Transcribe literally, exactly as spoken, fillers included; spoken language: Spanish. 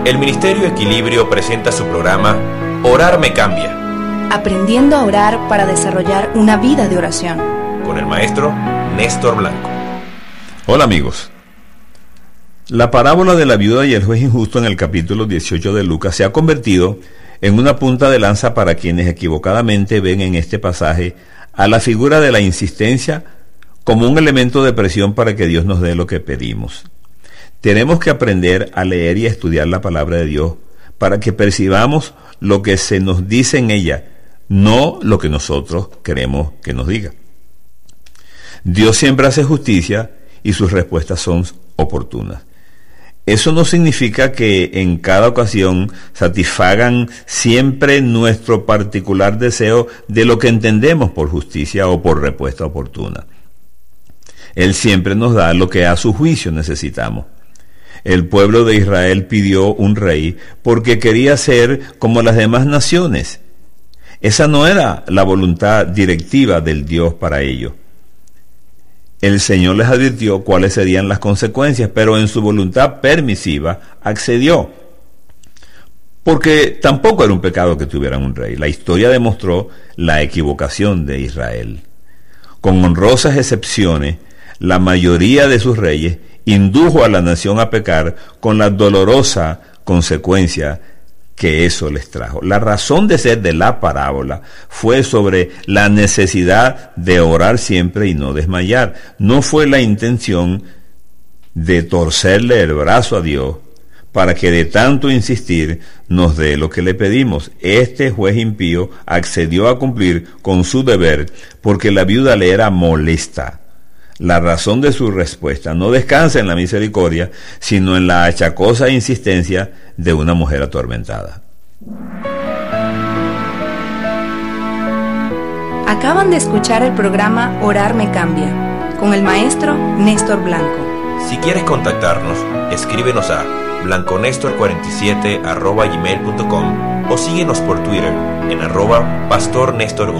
El Ministerio Equilibrio presenta su programa Orar me cambia. Aprendiendo a orar para desarrollar una vida de oración. Con el maestro Néstor Blanco. Hola amigos. La parábola de la viuda y el juez injusto en el capítulo dieciocho de Lucas se ha convertido en una punta de lanza para quienes equivocadamente ven en este pasaje a la figura de la insistencia como un elemento de presión para que Dios nos dé lo que pedimos. Tenemos que aprender a leer y a estudiar la palabra de Dios para que percibamos lo que se nos dice en ella, no lo que nosotros queremos que nos diga. Dios siempre hace justicia y sus respuestas son oportunas. Eso no significa que en cada ocasión satisfagan siempre nuestro particular deseo de lo que entendemos por justicia o por respuesta oportuna. Él siempre nos da lo que a su juicio necesitamos. El pueblo de Israel pidió un rey porque quería ser como las demás naciones. Esa no era la voluntad directiva del Dios para ellos. El Señor les advirtió cuáles serían las consecuencias, pero en su voluntad permisiva accedió. Porque tampoco era un pecado que tuvieran un rey. La historia demostró la equivocación de Israel. Con honrosas excepciones, la mayoría de sus reyes indujo a la nación a pecar con la dolorosa consecuencia que eso les trajo. La razón de ser de la parábola fue sobre la necesidad de orar siempre y no desmayar. No fue la intención de torcerle el brazo a Dios para que de tanto insistir nos dé lo que le pedimos. Este juez impío accedió a cumplir con su deber porque la viuda le era molesta. La razón de su respuesta no descansa en la misericordia, sino en la achacosa insistencia de una mujer atormentada. Acaban de escuchar el programa Orar me cambia, con el maestro Néstor Blanco. Si quieres contactarnos, escríbenos a blanconestor cuarenta y siete arroba gmail punto com o síguenos por Twitter en arroba pastor Néstor